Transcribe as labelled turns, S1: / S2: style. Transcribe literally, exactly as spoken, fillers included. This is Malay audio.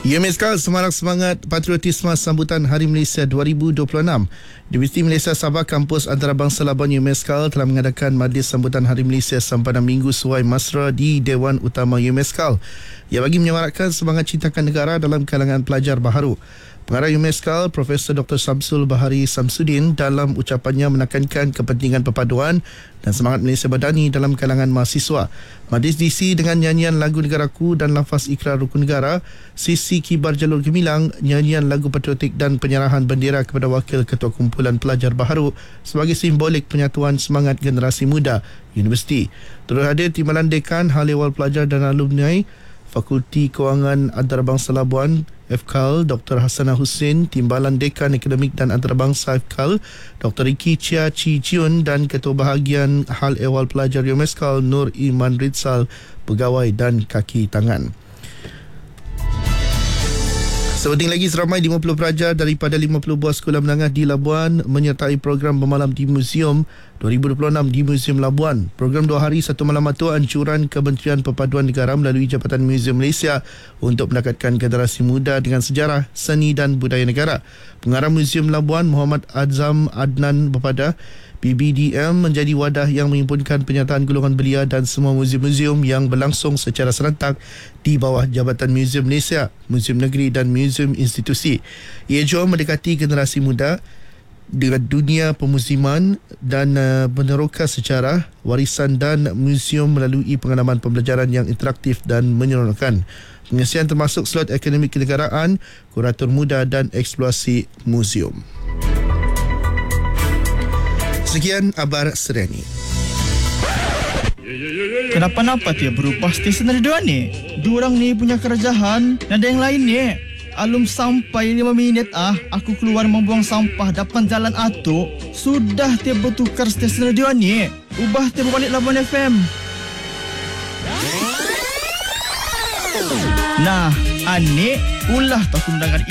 S1: UMSCAL semarak semangat patriotisme sambutan Hari Malaysia dua ribu dua puluh enam. Universiti Malaysia Sabah Kampus Antarabangsa Labuan UMSCAL telah mengadakan majlis sambutan Hari Malaysia sempadan Minggu Suai Masra di Dewan Utama UMSCAL yang bagi menyemarakkan semangat cintakan negara dalam kalangan pelajar baharu. Pengarah UMSCAL Profesor Doktor Samsul Bahari Samsudin dalam ucapannya menekankan kepentingan perpaduan dan semangat Malaysia Madani dalam kalangan mahasiswa. Majlis diisi dengan nyanyian lagu Negaraku dan lafaz ikrar rukun negara, sisi kibar jalur gemilang, nyanyian lagu patriotik dan penyerahan bendera kepada Wakil Ketua Kumpulan Pelajar Baharu sebagai simbolik penyatuan semangat generasi muda universiti. Turut hadir Timbalan Dekan, Hal Ehwal Pelajar dan Alumni Fakulti Kewangan Antarabangsa Labuan F K A L Doktor Hasanah Hussein, Timbalan Dekan Akademik dan Antarabangsa F K A L Doktor Ricky Chia Chi Jiun dan Ketua Bahagian Hal Ehwal Pelajar UMSCAL Nur Iman Ritsal, pegawai dan kaki tangan. Sepenting lagi, seramai lima puluh pelajar daripada lima puluh buah sekolah menengah di Labuan menyertai program bermalam di Museum dua ribu dua puluh enam di Museum Labuan. Program dua hari satu malam itu anjuran Kementerian Perpaduan Negara melalui Jabatan Museum Malaysia untuk mendekatkan generasi muda dengan sejarah, seni dan budaya negara. Pengarah Museum Labuan Muhammad Azam Adnan berpada P B D M menjadi wadah yang menghimpunkan penyataan golongan belia dan semua muzium-muzium yang berlangsung secara serentak di bawah Jabatan Museum Malaysia, Museum Negeri dan Museum Institusi. Ia jua mendekati generasi muda dengan dunia pemuziman dan uh, meneroka sejarah, warisan dan museum melalui pengalaman pembelajaran yang interaktif dan menyeronokkan. Pengisian termasuk slot akademik kenegaraan, kurator muda dan eksplorasi museum. Sekian Abar Sereni.
S2: Kenapa-napa dia berubah stesen radio ni? Diorang ni punya kerajaan, ada yang lain ni. Alum sampai lima minit ah, aku keluar membuang sampah depan jalan atuk. Sudah dia bertukar stesen radio ni. Ubah dia berbalik Labuan F M. Nah, Anik, ulah tak undangan